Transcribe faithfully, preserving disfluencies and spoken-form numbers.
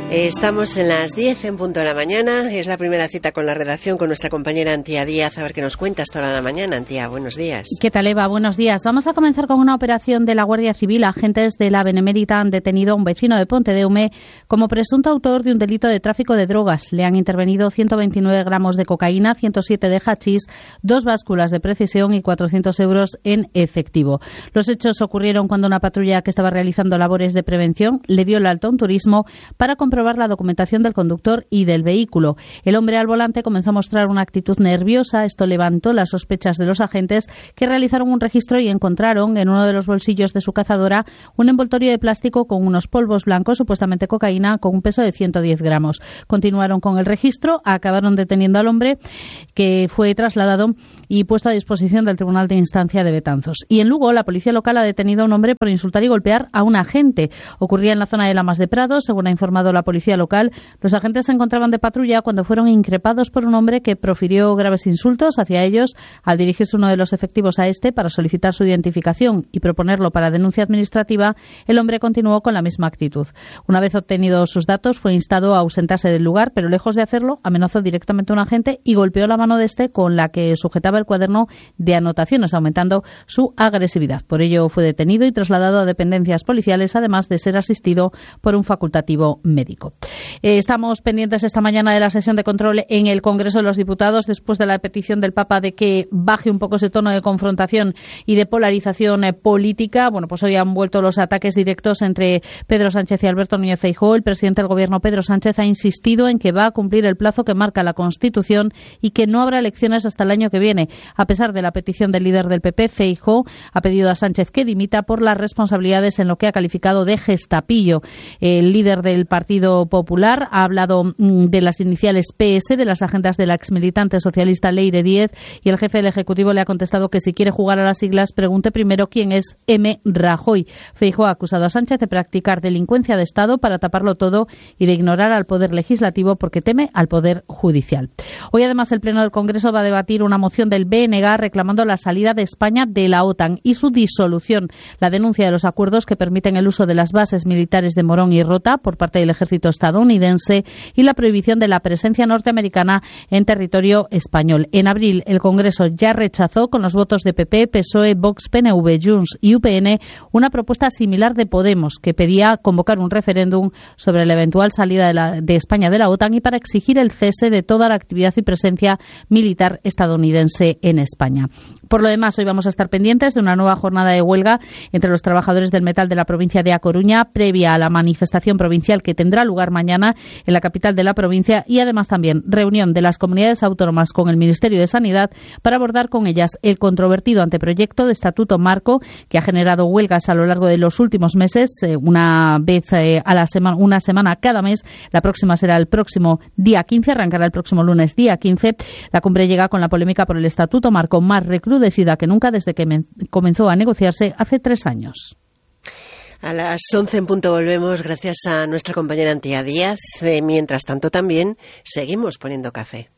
Estamos en las diez en punto de la mañana. Es la primera cita con la redacción con nuestra compañera Antía Díaz. A ver qué nos cuentas toda la mañana. Antía, buenos días. ¿Qué tal, Eva? Buenos días. Vamos a comenzar con una operación de la Guardia Civil. Agentes de la Benemérita han detenido a un vecino de Pontedeume como presunto autor de un delito de tráfico de drogas. Le han intervenido ciento veintinueve gramos de cocaína, ciento siete de hachís, dos básculas de precisión y cuatrocientos euros en efectivo. Los hechos ocurrieron cuando una patrulla que estaba realizando labores de prevención le dio el alto a un turismo para comprobar la documentación del conductor y del vehículo. El hombre al volante comenzó a mostrar una actitud nerviosa. Esto levantó las sospechas de los agentes, que realizaron un registro y encontraron en uno de los bolsillos de su cazadora un envoltorio de plástico con unos polvos blancos, supuestamente cocaína, con un peso de ciento diez gramos. Continuaron con el registro, acabaron deteniendo al hombre, que fue trasladado y puesto a disposición del Tribunal de Instancia de Betanzos. Y en Lugo, la policía local ha detenido a un hombre por insultar y golpear a un agente. Ocurría en la zona de Lamas de Prado. Según ha informado la policía local, los agentes se encontraban de patrulla cuando fueron increpados por un hombre que profirió graves insultos hacia ellos. Al dirigirse uno de los efectivos a este para solicitar su identificación y proponerlo para denuncia administrativa, el hombre continuó con la misma actitud. Una vez obtenidos sus datos, fue instado a ausentarse del lugar, pero lejos de hacerlo, amenazó directamente a un agente y golpeó la mano de este con la que sujetaba el cuaderno de anotaciones, aumentando su agresividad. Por ello fue detenido y trasladado a dependencias policiales, además de ser asistido por un facultativo médico. Eh, estamos pendientes esta mañana de la sesión de control en el Congreso de los Diputados, después de la petición del Papa de que baje un poco ese tono de confrontación y de polarización eh, política. Bueno, pues hoy han vuelto los ataques directos entre Pedro Sánchez y Alberto Núñez Feijóo. El presidente del Gobierno, Pedro Sánchez, ha insistido en que va a cumplir el plazo que marca la Constitución y que no habrá elecciones hasta el año que viene. A pesar de la petición del líder del P P, Feijóo ha pedido a Sánchez que dimita por las responsabilidades en lo que ha calificado de gestapillo. El líder del Partido Popular ha hablado de las iniciales P S, de las agendas de la exmilitante socialista Leire Díez, y el jefe del Ejecutivo le ha contestado que si quiere jugar a las siglas, pregunte primero quién es M. Rajoy. Feijóo ha acusado a Sánchez de practicar delincuencia de Estado para taparlo todo y de ignorar al Poder Legislativo porque teme al Poder Judicial. Hoy, además, el Pleno del Congreso va a debatir una moción del B N G reclamando la salida de España de la OTAN y su disolución. La denuncia de los acuerdos que permiten el uso de las bases militares de Morón y Rota por parte del ejército estadounidense y la prohibición de la presencia norteamericana en territorio español. En abril, el Congreso ya rechazó con los votos de P P, P S O E, Vox, P N V, Junts y U P N una propuesta similar de Podemos que pedía convocar un referéndum sobre la eventual salida de, la, de España de la OTAN y para exigir el cese de toda la actividad y presencia militar estadounidense en España. Por lo demás, hoy vamos a estar pendientes de una nueva jornada de huelga entre los trabajadores del metal de la provincia de A Coruña, previa a la manifestación provincial que tendrá lugar mañana en la capital de la provincia, y además también reunión de las comunidades autónomas con el Ministerio de Sanidad para abordar con ellas el controvertido anteproyecto de Estatuto Marco que ha generado huelgas a lo largo de los últimos meses, eh, una vez eh, a la semana, una semana cada mes. La próxima será el próximo día quince, arrancará el próximo lunes día quince. La cumbre llega con la polémica por el Estatuto Marco más recrudecida que nunca desde que men- comenzó a negociarse hace tres años. A las once en punto volvemos, gracias a nuestra compañera Antía Díaz. Eh, mientras tanto, también seguimos poniendo café.